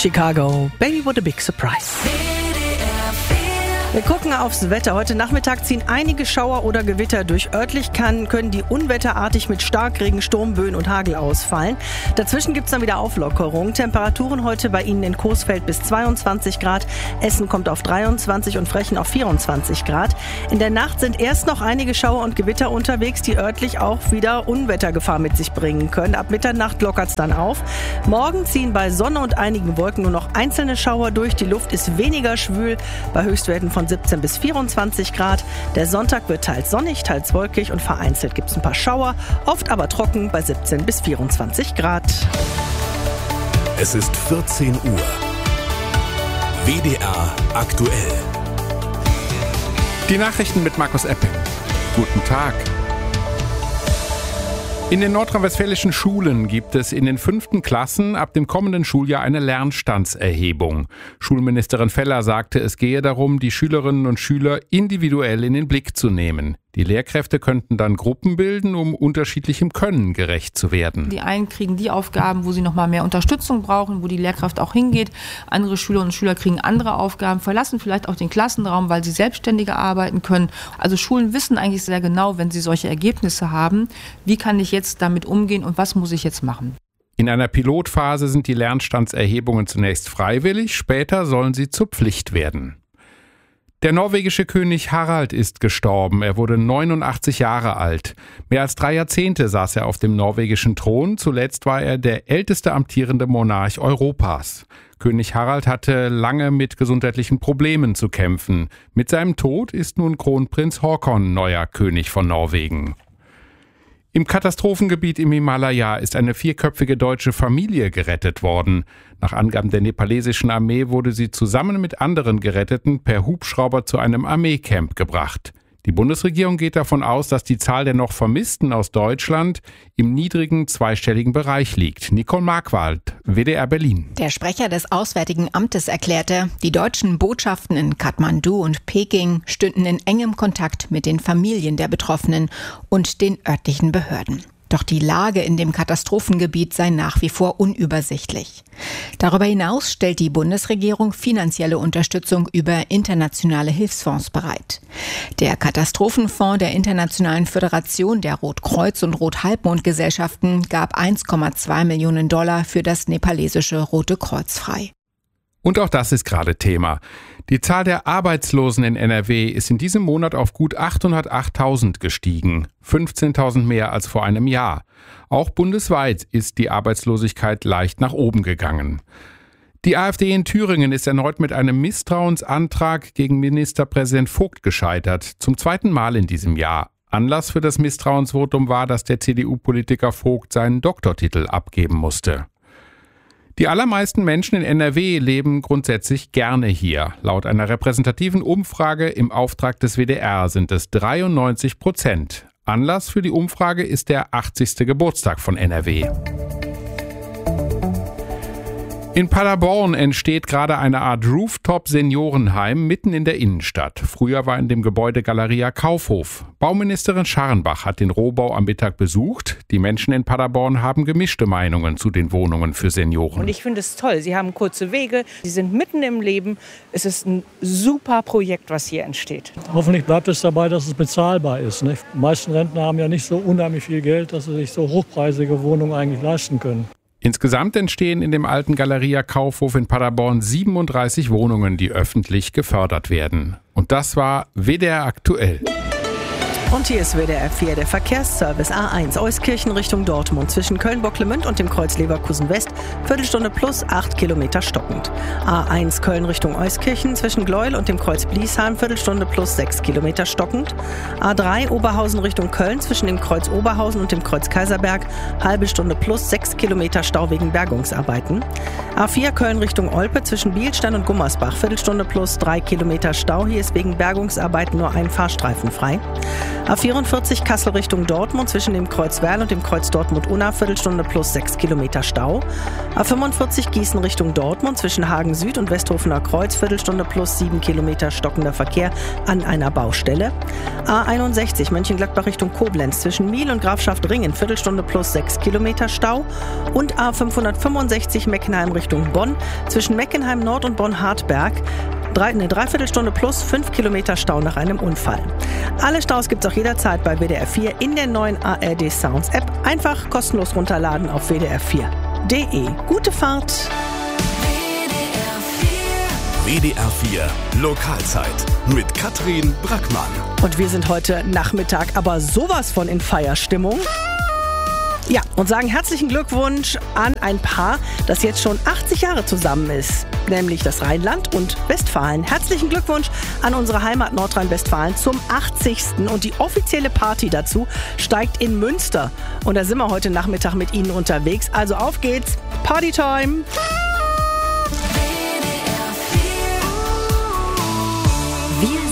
Chicago, Baby What a Big Surprise. Wir gucken aufs Wetter. Heute Nachmittag ziehen einige Schauer oder Gewitter durch. Örtlich können die unwetterartig mit Starkregen, Sturmböen und Hagel ausfallen. Dazwischen gibt es dann wieder Auflockerungen. Temperaturen heute bei Ihnen in Coesfeld bis 22 Grad. Essen kommt auf 23 und Frechen auf 24 Grad. In der Nacht sind erst noch einige Schauer und Gewitter unterwegs, die örtlich auch wieder Unwettergefahr mit sich bringen können. Ab Mitternacht lockert es dann auf. Morgen ziehen bei Sonne und einigen Wolken nur noch einzelne Schauer durch. Die Luft ist weniger schwül bei Höchstwerten von 17 bis 24 Grad. Der Sonntag wird teils sonnig, teils wolkig und vereinzelt gibt es ein paar Schauer, oft aber trocken bei 17 bis 24 Grad. Es ist 14 Uhr. WDR aktuell. Die Nachrichten mit Markus Epping. Guten Tag. In den nordrhein-westfälischen Schulen gibt es in den 5. Klassen ab dem kommenden Schuljahr eine Lernstandserhebung. Schulministerin Feller sagte, es gehe darum, die Schülerinnen und Schüler individuell in den Blick zu nehmen. Die Lehrkräfte könnten dann Gruppen bilden, um unterschiedlichem Können gerecht zu werden. Die einen kriegen die Aufgaben, wo sie noch mal mehr Unterstützung brauchen, wo die Lehrkraft auch hingeht. Andere Schülerinnen und Schüler kriegen andere Aufgaben, verlassen vielleicht auch den Klassenraum, weil sie selbstständiger arbeiten können. Also Schulen wissen eigentlich sehr genau, wenn sie solche Ergebnisse haben, wie kann ich jetzt damit umgehen und was muss ich jetzt machen. In einer Pilotphase sind die Lernstandserhebungen zunächst freiwillig, später sollen sie zur Pflicht werden. Der norwegische König Harald ist gestorben. Er wurde 89 Jahre alt. Mehr als 3 Jahrzehnte saß er auf dem norwegischen Thron. Zuletzt war er der älteste amtierende Monarch Europas. König Harald hatte lange mit gesundheitlichen Problemen zu kämpfen. Mit seinem Tod ist nun Kronprinz Haakon neuer König von Norwegen. Im Katastrophengebiet im Himalaya ist eine 4-köpfige deutsche Familie gerettet worden. Nach Angaben der nepalesischen Armee wurde sie zusammen mit anderen Geretteten per Hubschrauber zu einem Armeecamp gebracht. Die Bundesregierung geht davon aus, dass die Zahl der noch Vermissten aus Deutschland im niedrigen zweistelligen Bereich liegt. Nicole Markwald, WDR Berlin. Der Sprecher des Auswärtigen Amtes erklärte, die deutschen Botschaften in Kathmandu und Peking stünden in engem Kontakt mit den Familien der Betroffenen und den örtlichen Behörden. Doch die Lage in dem Katastrophengebiet sei nach wie vor unübersichtlich. Darüber hinaus stellt die Bundesregierung finanzielle Unterstützung über internationale Hilfsfonds bereit. Der Katastrophenfonds der Internationalen Föderation der Rotkreuz- und Rothalbmondgesellschaften gab $1,2 Millionen für das nepalesische Rote Kreuz frei. Und auch das ist gerade Thema. Die Zahl der Arbeitslosen in NRW ist in diesem Monat auf gut 808.000 gestiegen. 15.000 mehr als vor einem Jahr. Auch bundesweit ist die Arbeitslosigkeit leicht nach oben gegangen. Die AfD in Thüringen ist erneut mit einem Misstrauensantrag gegen Ministerpräsident Vogt gescheitert. Zum 2. Mal in diesem Jahr. Anlass für das Misstrauensvotum war, dass der CDU-Politiker Vogt seinen Doktortitel abgeben musste. Die allermeisten Menschen in NRW leben grundsätzlich gerne hier. Laut einer repräsentativen Umfrage im Auftrag des WDR sind es 93%. Anlass für die Umfrage ist der 80. Geburtstag von NRW. In Paderborn entsteht gerade eine Art Rooftop-Seniorenheim mitten in der Innenstadt. Früher war in dem Gebäude Galeria Kaufhof. Bauministerin Scharrenbach hat den Rohbau am Mittag besucht. Die Menschen in Paderborn haben gemischte Meinungen zu den Wohnungen für Senioren. Und ich finde es toll. Sie haben kurze Wege, sie sind mitten im Leben. Es ist ein super Projekt, was hier entsteht. Hoffentlich bleibt es dabei, dass es bezahlbar ist. Nicht? Die meisten Rentner haben ja nicht so unheimlich viel Geld, dass sie sich so hochpreisige Wohnungen eigentlich leisten können. Insgesamt entstehen in dem alten Galeria Kaufhof in Paderborn 37 Wohnungen, die öffentlich gefördert werden. Und das war WDR aktuell. Und hier ist WDR 4, der Verkehrsservice A1 Euskirchen Richtung Dortmund zwischen Köln-Bocklemünd und dem Kreuz Leverkusen West, Viertelstunde plus 8 Kilometer stockend. A1 Köln Richtung Euskirchen zwischen Gleuel und dem Kreuz Bliesheim, Viertelstunde plus 6 Kilometer stockend. A3 Oberhausen Richtung Köln zwischen dem Kreuz Oberhausen und dem Kreuz Kaiserberg, halbe Stunde plus 6 Kilometer Stau wegen Bergungsarbeiten. A4 Köln Richtung Olpe zwischen Bielstein und Gummersbach, Viertelstunde plus 3 Kilometer Stau. Hier ist wegen Bergungsarbeiten nur ein Fahrstreifen frei. A44 Kassel Richtung Dortmund zwischen dem Kreuz Werl und dem Kreuz Dortmund-Unna, Viertelstunde plus 6 Kilometer Stau. A45 Gießen Richtung Dortmund zwischen Hagen Süd und Westhofener Kreuz, Viertelstunde plus 7 Kilometer stockender Verkehr an einer Baustelle. A61 Mönchengladbach Richtung Koblenz zwischen Miel und Grafschaft Ringen, Viertelstunde plus 6 Kilometer Stau. Und A565 Meckenheim Richtung Bonn zwischen Meckenheim Nord und Bonn-Hartberg. Eine Dreiviertelstunde plus 5 Kilometer Stau nach einem Unfall. Alle Staus gibt's auch jederzeit bei WDR 4 in der neuen ARD Sounds App. Einfach kostenlos runterladen auf wdr4.de. Gute Fahrt! WDR 4 Lokalzeit mit Katrin Brackmann. Und wir sind heute Nachmittag aber sowas von in Feierstimmung. Ja, und sagen herzlichen Glückwunsch an ein Paar, das jetzt schon 80 Jahre zusammen ist, nämlich das Rheinland und Westfalen. Herzlichen Glückwunsch an unsere Heimat Nordrhein-Westfalen zum 80. Und die offizielle Party dazu steigt in Münster. Und da sind wir heute Nachmittag mit Ihnen unterwegs. Also auf geht's, Partytime!